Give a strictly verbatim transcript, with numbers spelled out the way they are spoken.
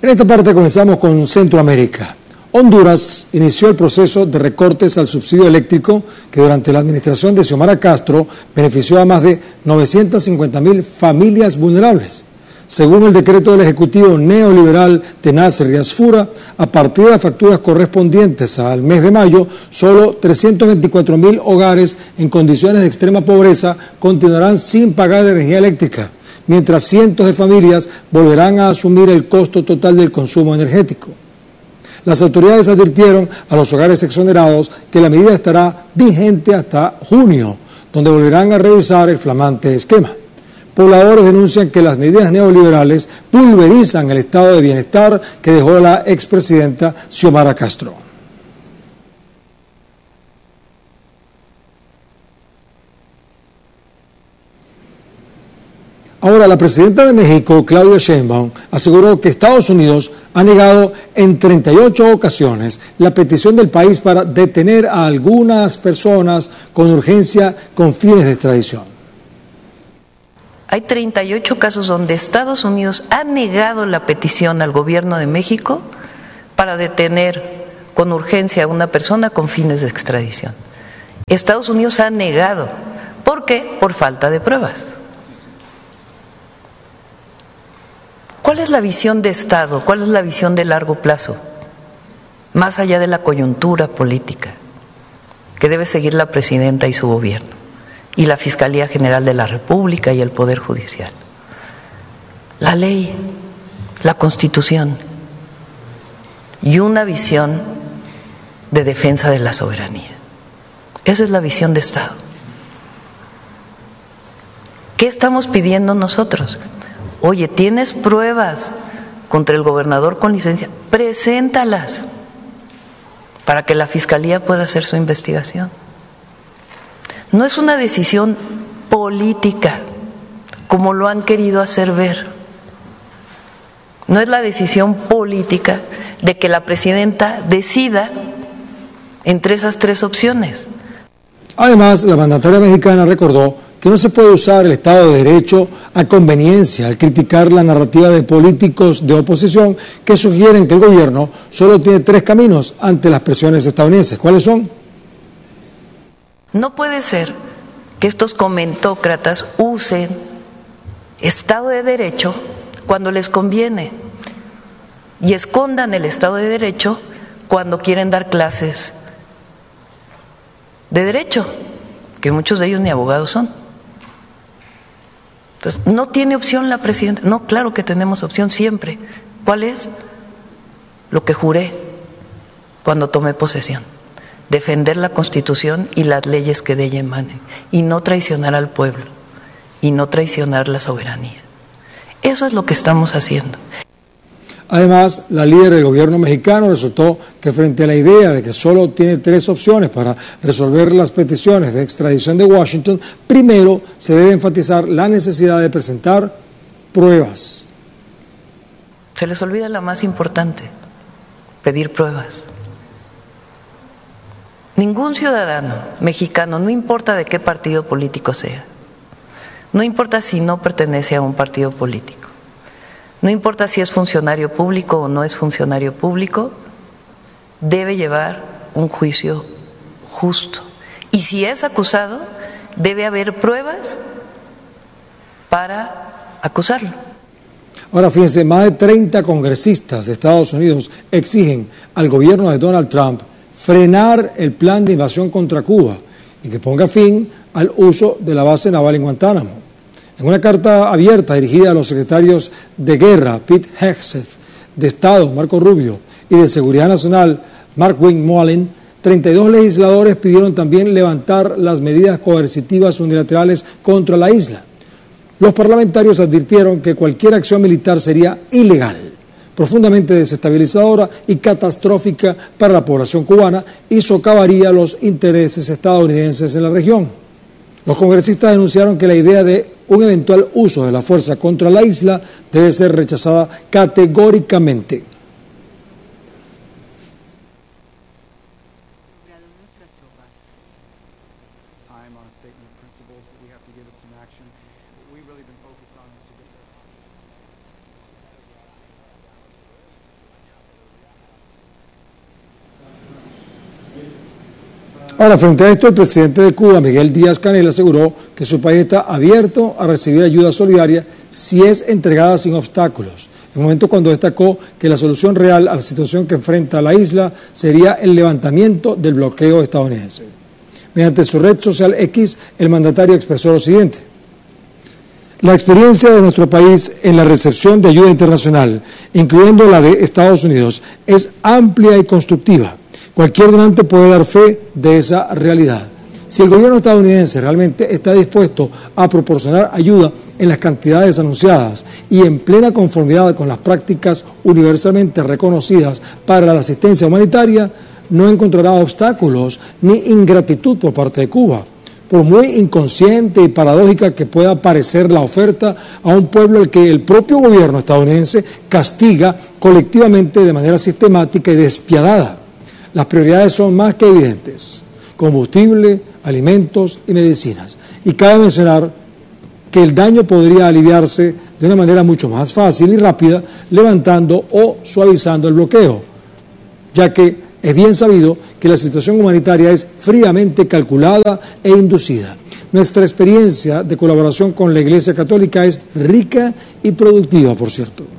En esta parte comenzamos con Centroamérica. Honduras inició el proceso de recortes al subsidio eléctrico que durante la administración de Xiomara Castro benefició a más de novecientas cincuenta mil familias vulnerables. Según el decreto del Ejecutivo neoliberal de Nasser Yasfura, a partir de las facturas correspondientes al mes de mayo, solo trescientos veinticuatro mil hogares en condiciones de extrema pobreza continuarán sin pagar energía eléctrica, mientras cientos de familias volverán a asumir el costo total del consumo energético. Las autoridades advirtieron a los hogares exonerados que la medida estará vigente hasta junio, donde volverán a revisar el flamante esquema. Pobladores denuncian que las medidas neoliberales pulverizan el estado de bienestar que dejó la expresidenta Xiomara Castro. Ahora, la presidenta de México, Claudia Sheinbaum, aseguró que Estados Unidos ha negado en treinta y ocho ocasiones la petición del país para detener a algunas personas con urgencia con fines de extradición. Hay treinta y ocho casos donde Estados Unidos ha negado la petición al gobierno de México para detener con urgencia a una persona con fines de extradición. Estados Unidos ha negado. ¿Por qué? Por falta de pruebas. ¿Cuál es la visión de Estado? ¿Cuál es la visión de largo plazo? Más allá de la coyuntura política que debe seguir la presidenta y su gobierno, y la Fiscalía General de la República y el Poder Judicial. La ley, la Constitución y una visión de defensa de la soberanía. Esa es la visión de Estado. ¿Qué estamos pidiendo nosotros? Oye, ¿tienes pruebas contra el gobernador con licencia? Preséntalas para que la Fiscalía pueda hacer su investigación. No es una decisión política, como lo han querido hacer ver. No es la decisión política de que la presidenta decida entre esas tres opciones. Además, la mandataria mexicana recordó que no se puede usar el Estado de Derecho a conveniencia al criticar la narrativa de políticos de oposición que sugieren que el gobierno solo tiene tres caminos ante las presiones estadounidenses. ¿Cuáles son? No puede ser que estos comentócratas usen Estado de Derecho cuando les conviene y escondan el Estado de Derecho cuando quieren dar clases de Derecho, que muchos de ellos ni abogados son. Entonces, ¿no tiene opción la presidenta? No, claro que tenemos opción siempre. ¿Cuál es? Lo que juré cuando tomé posesión: defender la Constitución y las leyes que de ella emanen, y no traicionar al pueblo, y no traicionar la soberanía. Eso es lo que estamos haciendo. Además, la líder del gobierno mexicano resultó que frente a la idea de que solo tiene tres opciones para resolver las peticiones de extradición de Washington, primero se debe enfatizar la necesidad de presentar pruebas. Se les olvida la más importante: pedir pruebas. Ningún ciudadano mexicano, no importa de qué partido político sea, no importa si no pertenece a un partido político, no importa si es funcionario público o no es funcionario público, debe llevar un juicio justo. Y si es acusado, debe haber pruebas para acusarlo. Ahora fíjense, más de treinta congresistas de Estados Unidos exigen al gobierno de Donald Trump frenar el plan de invasión contra Cuba y que ponga fin al uso de la base naval en Guantánamo. En una carta abierta dirigida a los secretarios de Guerra, Pete Hegseth, de Estado, Marco Rubio, y de Seguridad Nacional, Mark Mullen, treinta y dos legisladores pidieron también levantar las medidas coercitivas unilaterales contra la isla. Los parlamentarios advirtieron que cualquier acción militar sería ilegal, profundamente desestabilizadora y catastrófica para la población cubana y socavaría los intereses estadounidenses en la región. Los congresistas denunciaron que la idea de un eventual uso de la fuerza contra la isla debe ser rechazada categóricamente. Ahora, frente a esto, el presidente de Cuba, Miguel Díaz-Canel, aseguró que su país está abierto a recibir ayuda solidaria si es entregada sin obstáculos. En un momento cuando destacó que la solución real a la situación que enfrenta la isla sería el levantamiento del bloqueo estadounidense. Mediante su red social X, el mandatario expresó lo siguiente: la experiencia de nuestro país en la recepción de ayuda internacional, incluyendo la de Estados Unidos, es amplia y constructiva. Cualquier donante puede dar fe de esa realidad. Si el gobierno estadounidense realmente está dispuesto a proporcionar ayuda en las cantidades anunciadas y en plena conformidad con las prácticas universalmente reconocidas para la asistencia humanitaria, no encontrará obstáculos ni ingratitud por parte de Cuba. Por muy inconsciente y paradójica que pueda parecer la oferta a un pueblo al que el propio gobierno estadounidense castiga colectivamente de manera sistemática y despiadada. Las prioridades son más que evidentes: combustible, alimentos y medicinas. Y cabe mencionar que el daño podría aliviarse de una manera mucho más fácil y rápida levantando o suavizando el bloqueo, ya que es bien sabido que la situación humanitaria es fríamente calculada e inducida. Nuestra experiencia de colaboración con la Iglesia Católica es rica y productiva, por cierto.